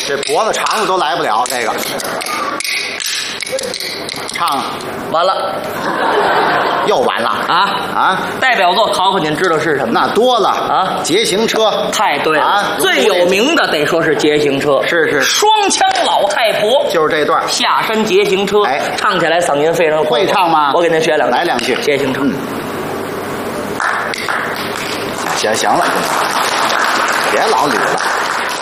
这脖子长的都来不了。这个唱完了又完了啊！ 代表作考考您知道是什么？ 那多了啊！ 捷行车， 太对了啊！ 最有名的得说是捷行车， 是双枪老太婆， 就是这段下山捷行车。 哎， 唱起来嗓音非常会唱吗？ 我给您学两句， 来2句。 捷行车。 行了，别老捋了。